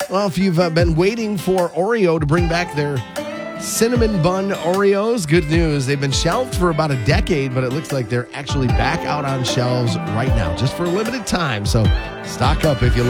Well, if you've been waiting for Oreo to bring back their cinnamon bun Oreos, good news. They've been shelved for about a decade, but it looks like they're actually back out on shelves right now, just for a limited time. So stock up if you